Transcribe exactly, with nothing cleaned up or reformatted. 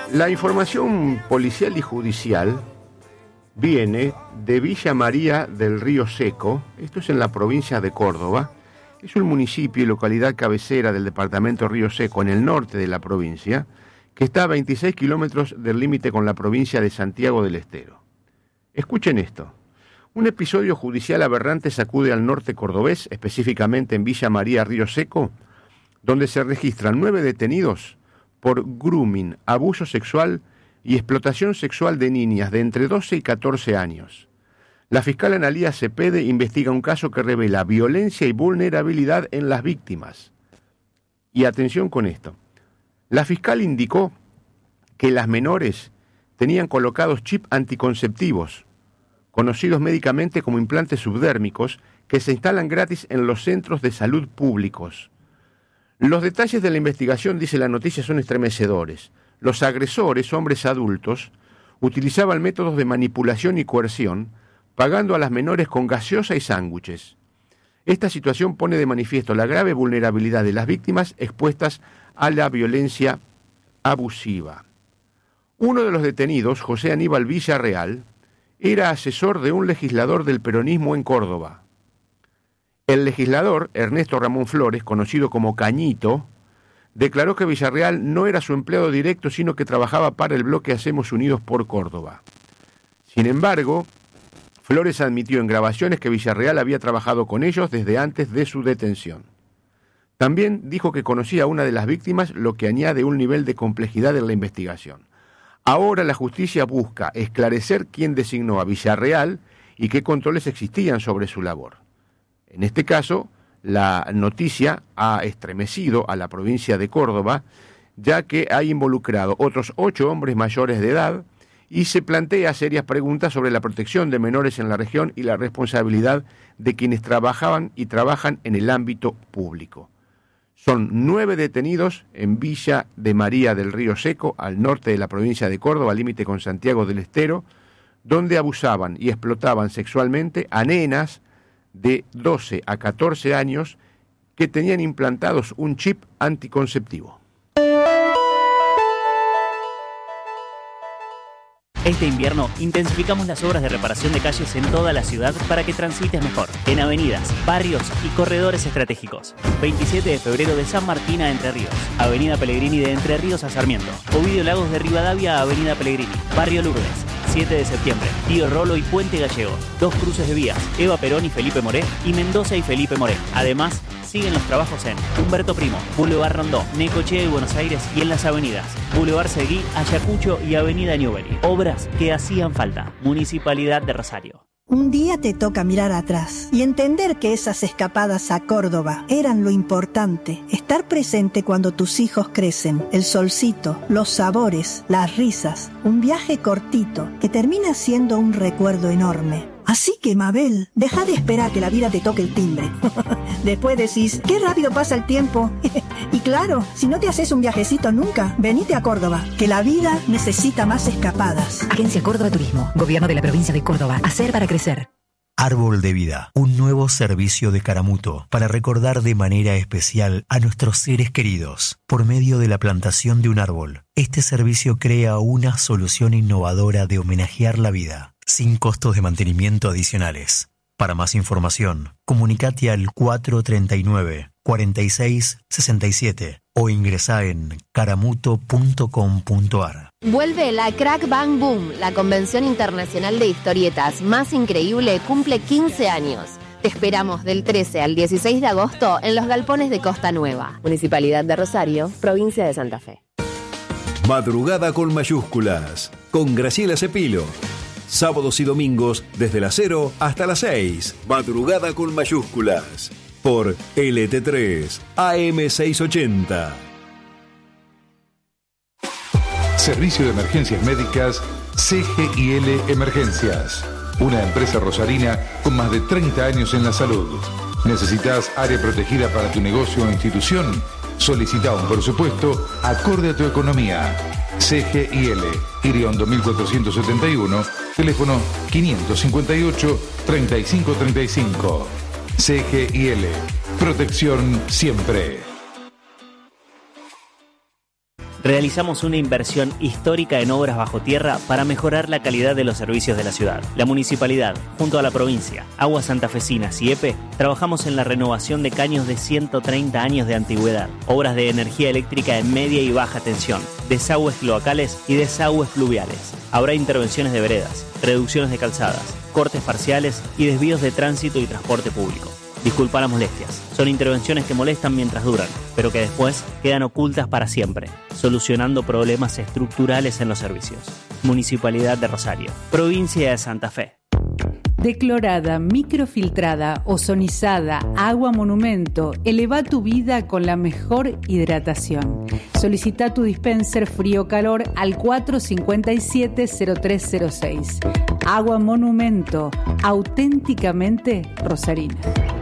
La información policial y judicial viene de Villa María del Río Seco, esto es en la provincia de Córdoba, es un municipio y localidad cabecera del departamento Río Seco, en el norte de la provincia, que está a veintiséis kilómetros del límite con la provincia de Santiago del Estero. Escuchen esto. Un episodio judicial aberrante sacude al norte cordobés, específicamente en Villa María Río Seco, donde se registran nueve detenidos por grooming, abuso sexual y explotación sexual de niñas de entre doce y catorce años. La fiscal Analía Cepede investiga un caso que revela violencia y vulnerabilidad en las víctimas. Y atención con esto. La fiscal indicó que las menores tenían colocados chips anticonceptivos, conocidos médicamente como implantes subdérmicos, que se instalan gratis en los centros de salud públicos. Los detalles de la investigación, dice la noticia, son estremecedores. Los agresores, hombres adultos, utilizaban métodos de manipulación y coerción, pagando a las menores con gaseosa y sándwiches. Esta situación pone de manifiesto la grave vulnerabilidad de las víctimas expuestas a la violencia abusiva. Uno de los detenidos, José Aníbal Villarreal, era asesor de un legislador del peronismo en Córdoba. El legislador, Ernesto Ramón Flores, conocido como Cañito, declaró que Villarreal no era su empleado directo, sino que trabajaba para el bloque Hacemos Unidos por Córdoba. Sin embargo, Flores admitió en grabaciones que Villarreal había trabajado con ellos desde antes de su detención. También dijo que conocía a una de las víctimas, lo que añade un nivel de complejidad en la investigación. Ahora la justicia busca esclarecer quién designó a Villarreal y qué controles existían sobre su labor. En este caso, la noticia ha estremecido a la provincia de Córdoba, ya que ha involucrado otros ocho hombres mayores de edad y se plantea serias preguntas sobre la protección de menores en la región y la responsabilidad de quienes trabajaban y trabajan en el ámbito público. Son nueve detenidos en Villa de María del Río Seco, al norte de la provincia de Córdoba, límite con Santiago del Estero, donde abusaban y explotaban sexualmente a nenas de doce a catorce años que tenían implantados un chip anticonceptivo. Este invierno intensificamos las obras de reparación de calles en toda la ciudad para que transites mejor, en avenidas, barrios y corredores estratégicos. veintisiete de febrero de San Martín a Entre Ríos, Avenida Pellegrini de Entre Ríos a Sarmiento, Ovidio Lagos de Rivadavia a Avenida Pellegrini, Barrio Lourdes, siete de septiembre, Tío Rolo y Puente Gallego, dos cruces de vías, Eva Perón y Felipe Moré, y Mendoza y Felipe Moré. Además, siguen los trabajos en Humberto Primo, Boulevard Rondó, Necochea y Buenos Aires, y en las avenidas Boulevard Seguí, Ayacucho y Avenida Newbery. Obras que hacían falta. Municipalidad de Rosario. Un día te toca mirar atrás y entender que esas escapadas a Córdoba eran lo importante. Estar presente cuando tus hijos crecen, el solcito, los sabores, las risas, un viaje cortito que termina siendo un recuerdo enorme. Así que, Mabel, deja de esperar que la vida te toque el timbre. Después decís, qué rápido pasa el tiempo. Y claro, si no te haces un viajecito nunca, venite a Córdoba, que la vida necesita más escapadas. Agencia Córdoba Turismo, Gobierno de la Provincia de Córdoba. Hacer para crecer. Árbol de Vida, un nuevo servicio de Caramuto para recordar de manera especial a nuestros seres queridos por medio de la plantación de un árbol. Este servicio crea una solución innovadora de homenajear la vida, sin costos de mantenimiento adicionales. Para más información, comunicate al cuatro treinta y nueve, cuarenta y seis, sesenta y siete o ingresá en caramuto punto com punto ar. Vuelve la Crack Bang Boom, la convención internacional de historietas más increíble, cumple quince años. Te esperamos del trece al dieciséis de agosto en los galpones de Costa Nueva. Municipalidad de Rosario, provincia de Santa Fe. Madrugada con mayúsculas, con Graciela Cepilo. Sábados y domingos desde las cero hasta las seis. Madrugada con mayúsculas. Por L T tres, A M seiscientos ochenta. Servicio de Emergencias Médicas C G I L Emergencias. Una empresa rosarina con más de treinta años en la salud. ¿Necesitas área protegida para tu negocio o institución? Solicita un presupuesto acorde a tu economía. C G I L, Iriondo mil cuatrocientos setenta y uno, teléfono quinientos cincuenta y ocho, treinta y cinco treinta y cinco. C G I L, protección siempre. Realizamos una inversión histórica en obras bajo tierra para mejorar la calidad de los servicios de la ciudad. La municipalidad, junto a la provincia, Aguas Santafesinas y E P E, trabajamos en la renovación de caños de ciento treinta años de antigüedad, obras de energía eléctrica en media y baja tensión, desagües cloacales y desagües fluviales. Habrá intervenciones de veredas, reducciones de calzadas, cortes parciales y desvíos de tránsito y transporte público. Disculpa las molestias. Son intervenciones que molestan mientras duran, pero que después quedan ocultas para siempre, solucionando problemas estructurales en los servicios. Municipalidad de Rosario. Provincia de Santa Fe. Declorada, microfiltrada, ozonizada, agua monumento. Eleva tu vida con la mejor hidratación. Solicita tu dispenser frío-calor al cuatro cinco siete cero tres cero seis. Agua monumento, auténticamente rosarina.